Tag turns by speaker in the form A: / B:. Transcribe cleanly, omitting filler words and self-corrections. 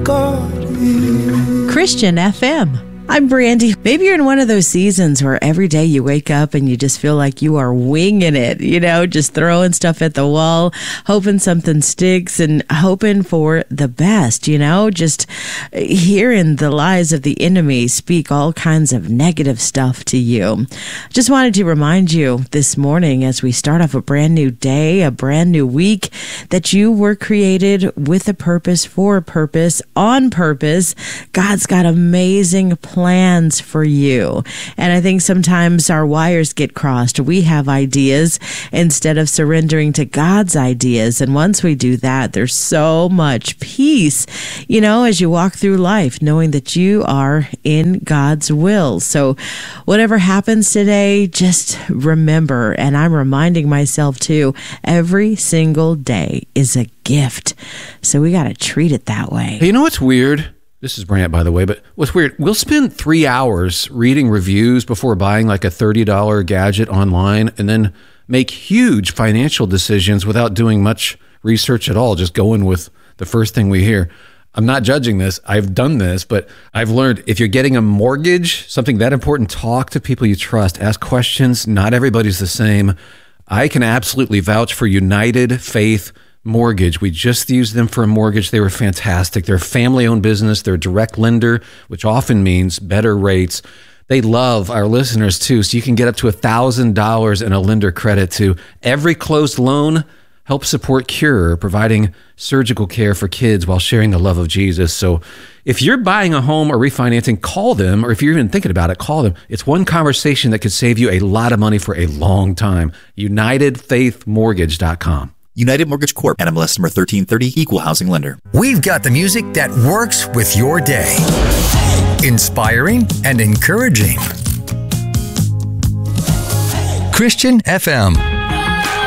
A: God is.
B: Christian FM. I'm Brandy. Maybe you're in one of those seasons where every day you wake up and you just feel like you are winging it, just throwing stuff at the wall, hoping something sticks and hoping for the best, just hearing the lies of the enemy speak all kinds of negative stuff to you. Just wanted to remind you this morning as we start off a brand new day, a brand new week, that you were created with a purpose, for a purpose, on purpose. God's got amazing plans for you. And I think sometimes our wires get crossed. We have ideas instead of surrendering to God's ideas. And once we do that, there's so much peace, as you walk through life, knowing that you are in God's will. So whatever happens today, just remember, and I'm reminding myself too, every single day is a gift. So we got to treat it that way.
C: Hey, you know what's weird? This is Brant, by the way, but what's weird, we'll spend 3 hours reading reviews before buying like a $30 gadget online and then make huge financial decisions without doing much research at all, just going with the first thing we hear. I'm not judging this. I've done this, but I've learned if you're getting a mortgage, something that important, talk to people you trust, ask questions. Not everybody's the same. I can absolutely vouch for United Faith Mortgage. We just used them for a mortgage. They were fantastic. They're a family-owned business. They're a direct lender, which often means better rates. They love our listeners too, so you can get up to $1,000 in a lender credit to every closed loan. Help support Cure, providing surgical care for kids while sharing the love of Jesus. So if you're buying a home or refinancing, call them, or if you're even thinking about it, call them. It's one conversation that could save you a lot of money for a long time. UnitedFaithMortgage.com.
D: United Mortgage Corp. NMLS number 1330, Equal Housing Lender.
E: We've got the music that works with your day. Inspiring and encouraging. Christian FM.